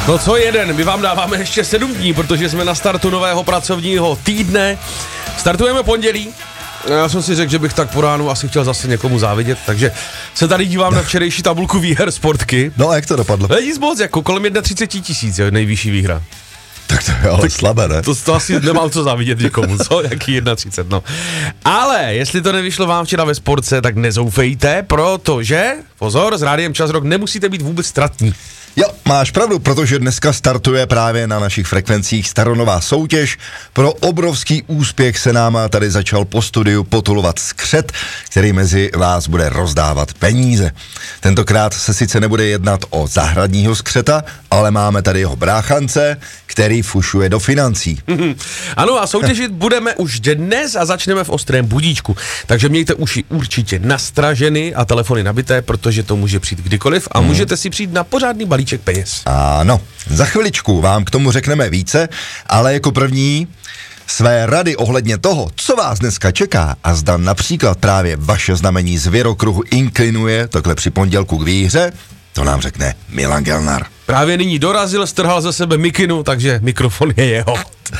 No co jeden, my vám dáváme ještě 7 dní, protože jsme na startu nového pracovního týdne. Startujeme pondělí. Já jsem si řekl, že bych tak po ránu asi chtěl zase někomu závidět, takže se tady dívám na včerejší tabulku výher Sportky. No a jak to dopadlo? Nic moc, jako kolem 31 000 je nejvyšší výhra. Tak to je ale slabé, ne? To asi nemám co závidět někomu, co? Jaký 31, no. Ale jestli to nevyšlo vám včera ve Sportce, tak nezoufejte, protože, pozor, s Rádiem Čas Rock nemusíte být vůbec ztratní. Jo, máš pravdu, protože dneska startuje právě na našich frekvencích staronová soutěž. Pro obrovský úspěch se nám tady začal po studiu potulovat skřet, který mezi vás bude rozdávat peníze. Tentokrát se sice nebude jednat o zahradního skřeta, ale máme tady jeho bráchance, který fušuje do financí. Ano, a soutěžit budeme už dnes a začneme v ostrém budíčku. Takže mějte uši určitě nastraženy a telefony nabité, protože to může přijít kdykoliv a můžete si přijít na pořádný balíček peněz. Ano, za chviličku vám k tomu řekneme více, ale jako první své rady ohledně toho, co vás dneska čeká a zda například právě vaše znamení zvěrokruhu inklinuje takhle při pondělku k výhře, to nám řekne Milan Gelnar. Právě nyní dorazil, strhal ze sebe mikinu, takže mikrofon je jeho.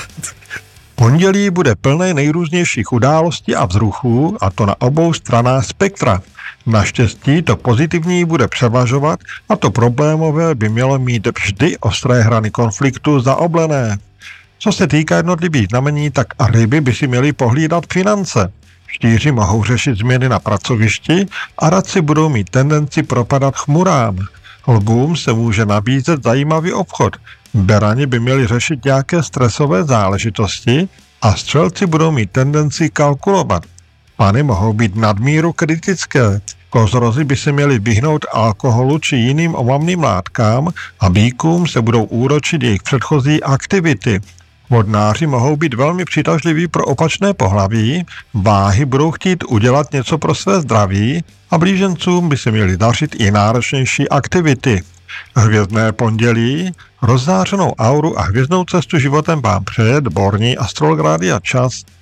Pondělí bude plné nejrůznějších událostí a vzruchů, a to na obou stranách spektra. Naštěstí to pozitivní bude převažovat a to problémové by mělo mít vždy ostré hrany konfliktu zaoblené. Co se týká jednotlivých znamení, tak a ryby by si měly pohlídat finance. Štíři mohou řešit změny na pracovišti a radci budou mít tendenci propadat chmurám. Lvům se může nabízet zajímavý obchod. Berani by měli řešit nějaké stresové záležitosti a střelci budou mít tendenci kalkulovat. Pany mohou být nadmíru kritické. Kozorozy by se měli vyhnout alkoholu či jiným omamným látkám a býkům se budou úročit jejich předchozí aktivity. Vodnáři mohou být velmi přitažliví pro opačné pohlaví, váhy budou chtít udělat něco pro své zdraví a blížencům by se měly dařit i náročnější aktivity. Hvězdné pondělí, rozzářenou auru a hvězdnou cestu životem vám přeje dvorní astrolog Rádia Čas